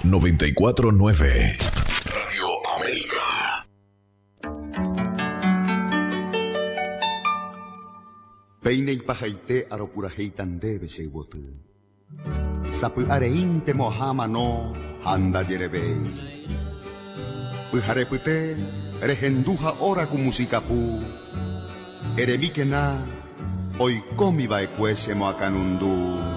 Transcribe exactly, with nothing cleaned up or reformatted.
noventa y cuatro punto nueve Radio América. Peinei pajaite aropurajeitan debe se wotu. Sapu areinte mohama no handa yerebei. Pujarepute regenduja ora ku musikapu. Eremikena oikomi baekwese moakanundu.